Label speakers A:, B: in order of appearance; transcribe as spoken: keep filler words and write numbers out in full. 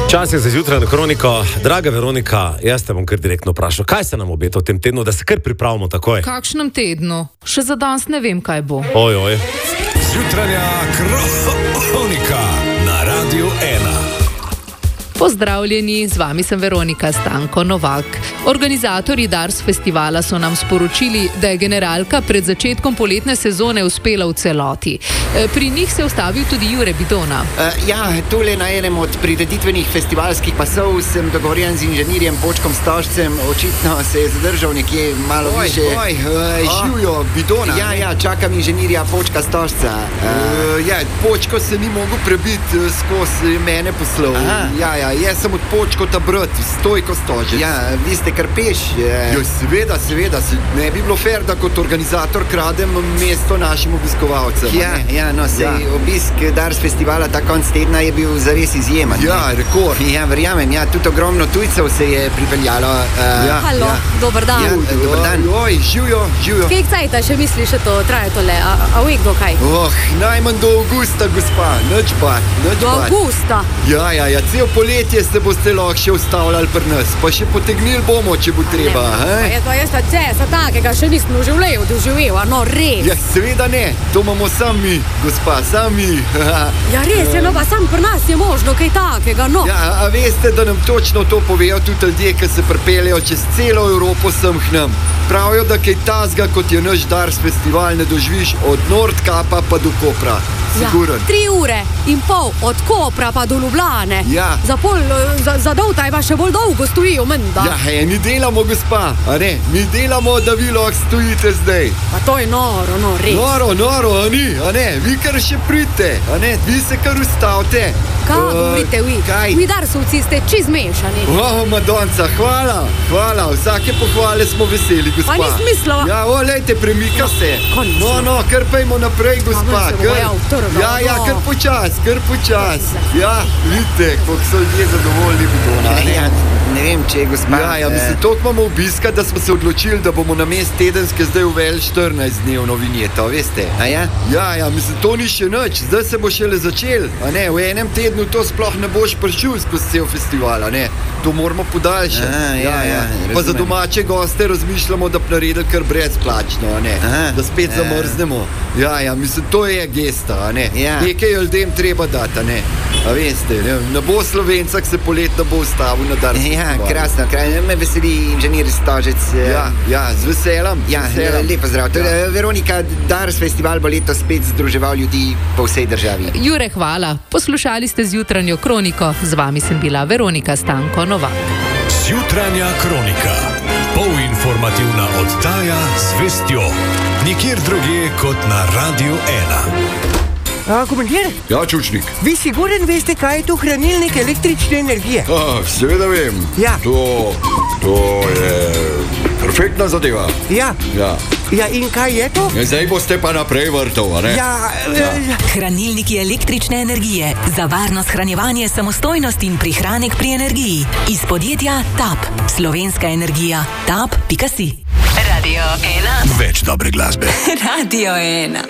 A: Čas je za zjutraj na Kroniko. Draga Veronika, jaz te bom kar direktno vprašal, kaj se nam obeta v tem tednu, da se kar pripravimo takoj?
B: Kakšnem tednu? Še za danes ne vem, kaj bo.
A: Oj, oj.
C: Zjutranja Kronika na Radiu ena.
B: Pozdravljeni, z vami sem Veronika Stanko Novak. Organizatorji Dars festivala so nam sporočili, da je generalka pred začetkom poletne sezone uspela v celoti. Pri njih se je ustavil tudi Jure Bidona.
D: Uh, ja, tole na enem od prireditvenih festivalskih pasov sem dogovorjen z inženirjem Počkom Stožcem. Očitno se je zadržal nekje malo
E: oj,
D: više.
E: Oj, uh, Živjo, Bidona.
D: Ja, ja, čakam inženirja Počka Stožca. Uh,
E: uh, ja, Počko se ni mogel prebiti uh, skozi mene poslov. Ja, ja, jaz sem od Počko ta brat, Stojko Stožec.
D: Ja, vi ste kar peš. Uh...
E: Jo, seveda, seveda, se, ne bi bilo fair, da kot organizator kradem mesto našim obiskovalcem.
D: Ja, ja, no, sej ja. Obisk Dars festivala ta konc tedna je bil zares izjemen.
E: Ja, rekord.
D: Ja, verjamem, ja, tudi ogromno tujcev se je pripeljalo. Uh,
E: ja.
F: Halo,
D: ja.
F: dober dan.
D: Ja, dober dan.
E: Oj, živjo, živjo.
F: Kaj cajta še misliš, da to traje tole? A, a uvek do kaj?
E: Oh, najmanj do avgusta, gospa. Nič bat, nič
F: Do
E: bat.
F: avgusta?
E: Ja, ja, ja, cel poletje se boste lahko še ustavljali pri nas, pa še potegnili bomo, če bo treba.
F: Je to jaz ta cesa takega še nisem v življenju doživel, a no res.
E: Ja, seveda ne, to imamo sami, gospa, sami.
F: Ja, res je, no pa sam pri nas je možno kaj takega, no.
E: Ja, a veste, da nam točno to povejo tudi ljudje, ki se pripeljejo čez celo Evropo sem k nam. Pravijo, da kaj tazga, kot je naš Dars festival, ne doživiš od Nordkapa pa do Kopra. Siguren.
F: Ja, tri ure in pol od Kopra pa do Ljubljane.
E: Ja.
F: Za pol, za, za doltaj pa še bolj dolgo stojijo, menda.
E: Ja, hej, mi delamo, gospa, a ne, mi delamo, da vi lahko stojite zdaj.
F: Pa to je noro, no, res.
E: Noro, noro, a ni, a ne, vi kar še pridite, a ne, vi se kar ustavite.
F: Kaj
E: Uh,
F: govorite vi?
E: kaj?
F: Vi Darsovci ste čez mešani.
E: Oh, Madonca, hvala, hvala, vsake pohvale smo veseli, gospa.
F: Pa nisem mislila.
E: Ja, o, lejte, premika
F: No,
E: se.
F: končno.
E: No, no, kar pejmo naprej, gospa.
F: Ja, ven se bo bojal trga,
E: ja, ja,
F: no.
E: kar počas, kar počas. Ja, vidite, koliko so ljudje zadovoljni, Bidona.
D: Ja, ja, ne vem, če je gospa.
E: Ja, ja, mislim,
D: eh,
E: toliko imamo obiska, da smo se odločili, da bomo na mest tedenske zdaj uveli štirinajstdnevno vinjeto, veste?
D: A ja?
E: Ja, ja, mislim, to ni še nič, zdaj se bo šele začel, a ne, v enem tednu to sploh ne boš prišel skozi cel festival, a ne, to moramo podaljšati.
D: Aha, ja, ja,
E: Pa za
D: razumem.
E: domače goste razmišljamo, da bi naredili kar brezplačno, a ne,
D: Aha,
E: da spet
D: ja.
E: zamrznemo. Ja, ja, mislim, to je gesta, a ne,
D: Ja.
E: nekaj ljudem treba dati, a ne, a veste, ne, ne bo Slovenca, ki se polet ne bo ustavil na Dars
D: Ja,
E: festivalu.
D: krasno, krasno. Me veseli inženir Stožec. eh,
E: Ja, ja, z veseljem.
D: Ja,
E: z veseljem.
D: lepo zdrav.
E: Ja.
D: Ja. Veronika, Dars festival bo letos spet združeval ljudi po vsej državi.
B: Jure, hvala. Poslušali ste zjutranjo Kroniko. Z vami sem bila Veronika Stanko Novak.
C: Zjutranja Kronika. Polinformativna oddaja z vestjo. Nikjer drugje kot na Radiu ena.
G: A, komandir,
E: Ja, Čučnik.
G: vi siguren veste, kaj je to hranilnik električne energije?
E: Ah, seveda vem.
G: Ja.
E: To, to je perfektna zadeva.
G: Ja.
E: Ja.
G: Ja, in kaj je to?
E: Zdaj boste pa naprej vrtov, a ne?
G: Ja, ja.
H: Hranilniki električne energije. Za varno shranjevanje, samostojnost in prihranek pri energiji. Iz podjetja Tap. Slovenska energija. tap pika si. Radio ena.
C: Več dobre glasbe.
H: Radio ena.